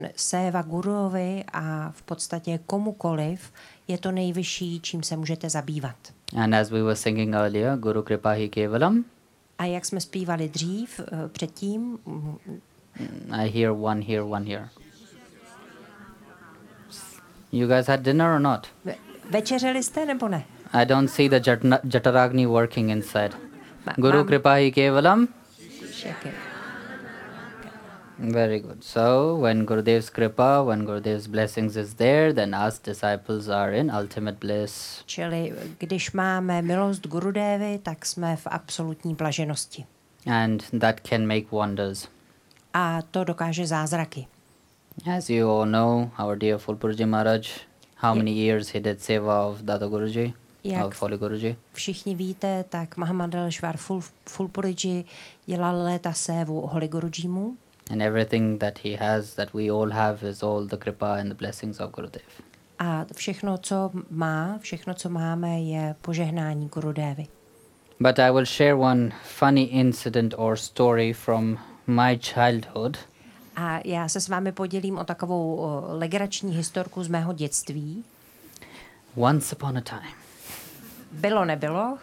Séva guruovi a v podstatě komukoliv je to nejvyšší, čím se můžete zabývat. And as we were singing earlier, Guru Kripa Hi Kevalam. A jak jsme zpívali dřív, předtím, I hear one here, one here. You guys had dinner or not? večeřeli jste nebo ne? I don't see the Jataragni working inside. Guru Kripa Hi Kevalam. Very good. So, when Gurudev's Kripa, when Gurudev's blessings is there, then us disciples are in ultimate bliss. Čili když máme milost Gurudevy, tak jsme v absolutní blaženosti. And that can make wonders. A to dokáže zázraky. As you all know, our dear Fulpurji Maharaj, how many years he did seva of Dada Guruji, of Holy Guruji? Všichni víte, tak Mahamandeleshwar Fulpurji dělal léta sévu Holy Gurujimu. And everything that he has, that we all have, is all the kripa and the blessings of Gurudev. A všechno, co máme, je požehnání Gurudevy. But I will share one funny incident or story from my childhood. A já se s vámi podělím o takovou legrační historku z mého dětství. Once upon a time. Bylo, nebylo.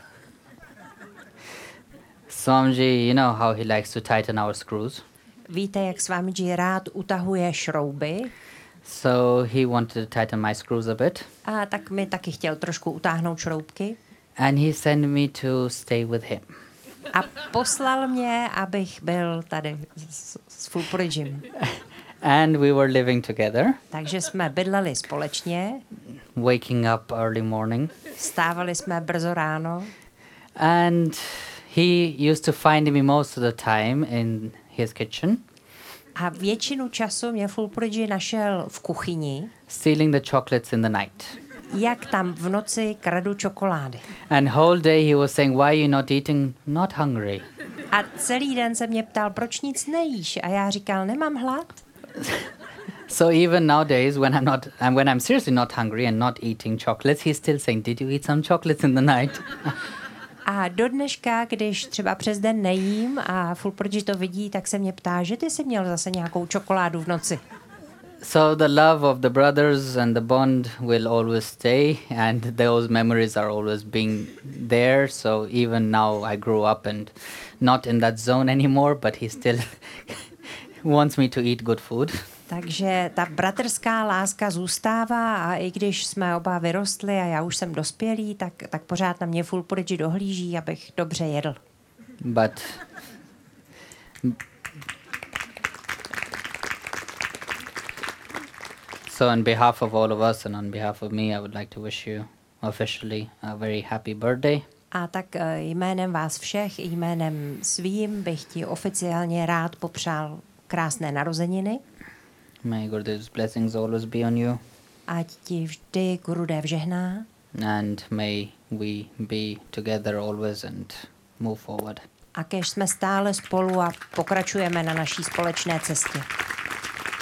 Swamiji, you know how he likes to tighten our screws. Víte, jak Swamiji rád utahuje šrouby. So he wanted to tighten my screws a bit. A tak mi taky chtěl trošku utáhnout šroubky. And he sent me to stay with him. A poslal mě, abych byl tady s Fulpurjim. And we were living together. Takže jsme bydleli společně. Waking up early morning. Stávali jsme brzo ráno. And he used to find me most of the time in his kitchen. A většinu času mě Fulpurji našel v kuchyni. Stealing the chocolates in the night. Jak tam v noci kradu čokolády. And whole day he was saying, why you not eating? Not hungry. A celý den se mě ptal, proč nic nejíš? A já říkal, nemám hlad. So even nowadays, when I'm seriously not hungry and not eating chocolates, he's still saying, did you eat some chocolates in the night? A do dneška, když třeba přes den nejím a Fulpurji to vidí, tak se mě ptá, že ty jsi měl zase nějakou čokoládu v noci. So the love of the brothers and the bond will always stay, and those memories are always being there. So even now I grew up and not in that zone anymore, but he still wants me to eat good food. Takže ta bratrská láska zůstává a i když jsme oba vyrostli a já už jsem dospělý, tak pořád na mě Fulpurji dohlíží, abych dobře jedl. But so on behalf of all of us and on behalf of me, I would like to wish you officially a very happy birthday. A tak jménem vás všech, jménem svým bych ti oficiálně rád popřál krásné narozeniny. May Gurudev's blessings always be on you. Ať ti vždy Gurudev žehná. And may we be together always and move forward. A kež jsme stále spolu a pokračujeme na naší společné cestě.